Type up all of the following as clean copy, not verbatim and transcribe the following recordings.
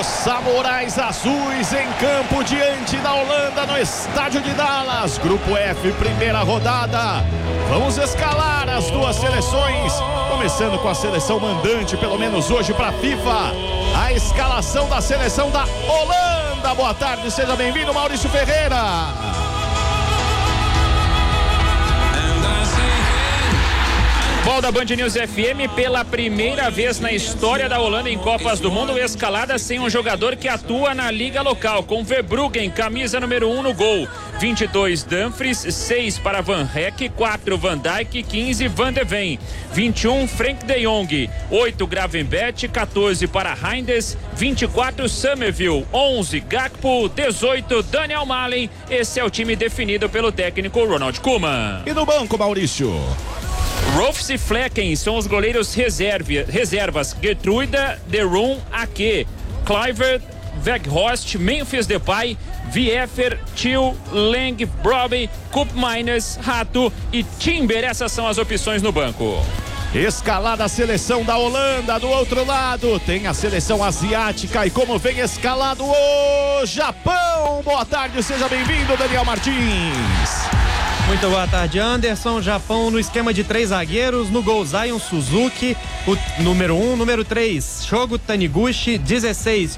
Os Samurais Azuis em campo diante da Holanda no estádio de Dallas. Grupo F, primeira rodada. Vamos escalar as duas seleções, começando com a seleção mandante, pelo menos hoje para a FIFA. A escalação da seleção da Holanda. Boa tarde, seja bem-vindo, Maurício Ferreira. Bom, da Band News FM, pela primeira vez na história da Holanda em Copas do Mundo, escalada sem um jogador que atua na liga local, com Verbruggen, camisa número 1 no gol, 22 Dumfries, 6 para Van Heck, 4 Van Dijk, 15 Van de Ven, 21 Frank de Jong, 8 Gravenberch, 14 para Reinders, 24 Somerville, 11 Gakpo, 18 Daniel Malen. Esse é o time definido pelo técnico Ronald Koeman. E no banco, Maurício? Rolfs e Flecken são os goleiros reservas. Gertruida, De Roon, Ake, Kluivert, Weghorst, Memphis Depay, Viefer, Thiel, Lang, Brobbey, Koopmeiners, Rato e Timber. Essas são as opções no banco. Escalada a seleção da Holanda. Do outro lado tem a seleção asiática. E como vem escalado o Japão. Boa tarde, seja bem-vindo, Daniel Martins. Muito boa tarde, Anderson. Japão no esquema de 3 zagueiros. No gol, Zion Suzuki, o número 1. Número 3, Shogo Taniguchi. 16,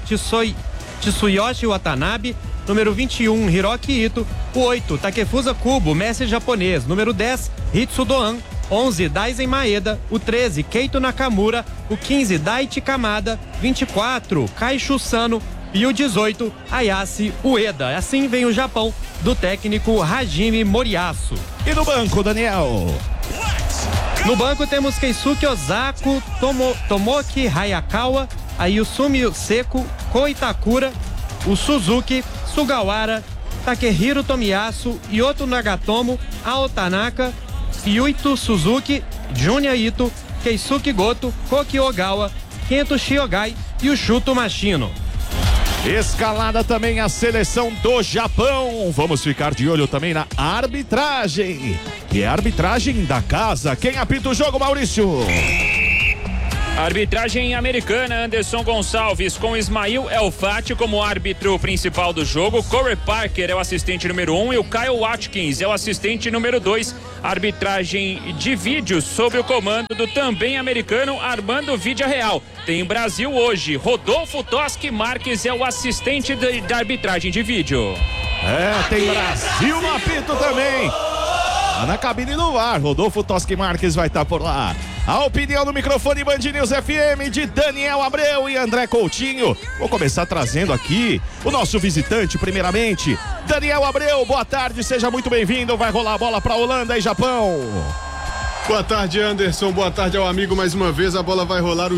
Tsuyoshi Watanabe. Número 21, Hiroki Ito. O 8, Takefusa Kubo, Messi japonês. Número 10, Hitsu Doan. 11, Daisen Maeda. O 13, Keito Nakamura. O 15, Daichi Kamada. 24, Kaishu Sano. E o 18, Ayase Ueda. Assim vem o Japão do técnico Hajime Moriyasu. E no banco, Daniel? No banco temos Keisuke Ozako, Tomoki Hayakawa, Ayusumi Seko, Ko Itakura, o Suzuki, Sugawara, Takehiro Tomiyasu, Yoto Nagatomo, Ao Tanaka, Yuito Suzuki, Junya Ito, Keisuke Goto, Koki Ogawa, Kento Shiogai e o Shuto Machino. Escalada também a seleção do Japão. Vamos ficar de olho também na arbitragem. E a arbitragem da casa. Quem apita o jogo, Maurício? Arbitragem americana, Anderson Gonçalves, com Ismail El Fati como árbitro principal do jogo. Corey Parker é o assistente número 1 e o Kyle Watkins é o assistente número 2. Arbitragem de vídeo sob o comando do também americano Armando Vidiarreal. Tem Brasil hoje. Rodolfo Toschi Marques é o assistente da arbitragem de vídeo. Tem Brasil no apito também. Na cabine do VAR, Rodolfo Toschi Marques vai estar por lá. A opinião no microfone Band News FM de Daniel Abreu e André Coutinho. Vou começar trazendo aqui o nosso visitante, primeiramente. Daniel Abreu, boa tarde, seja muito bem-vindo. Vai rolar a bola para Holanda e Japão. Boa tarde, Anderson. Boa tarde ao amigo mais uma vez. A bola vai rolar.